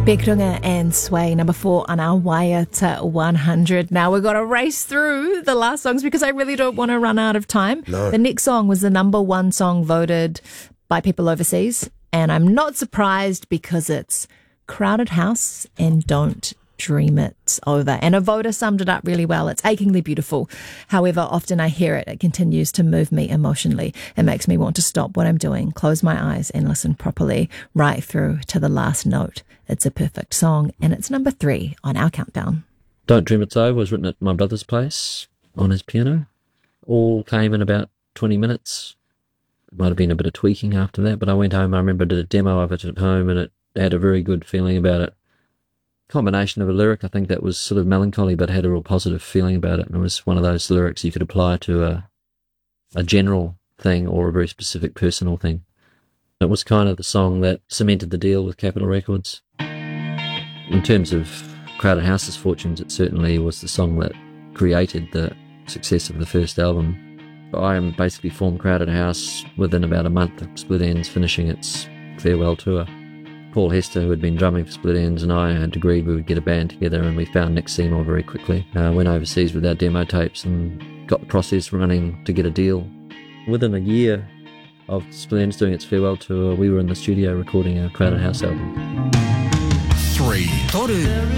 Beck Runga and Sway, number 4 on our wire to 100. Now we've got to race through the last songs because I really don't want to run out of time. No. The next song was the number 1 song voted by people overseas, and I'm not surprised because it's Crowded House and Don't Dream It Over. And a voter summed it up really well. It's achingly beautiful. However often I hear it, it continues to move me emotionally. It makes me want to stop what I'm doing, close my eyes and listen properly right through to the last note. It's a perfect song, and it's number 3 on our countdown. Don't Dream It's Over was written at my brother's place on his piano. All came in about 20 minutes. It might have been a bit of tweaking after that, but I went home, I remember I did a demo of it at home, and it had a very good feeling about it. Combination of a lyric, I think that was sort of melancholy but had a real positive feeling about it, and it was one of those lyrics you could apply to a general thing or a very specific personal thing. It was kind of the song that cemented the deal with Capitol Records. In terms of Crowded House's fortunes, it certainly was the song that created the success of the first album. I basically formed Crowded House within about a month of Split Enz finishing its farewell tour. Paul Hester, who had been drumming for Split Enz, and I had agreed we would get a band together, and we found Nick Seymour very quickly. Went overseas with our demo tapes and got the process running to get a deal. Within a year of Split Enz doing its farewell tour, we were in the studio recording our Crowded House album. 3.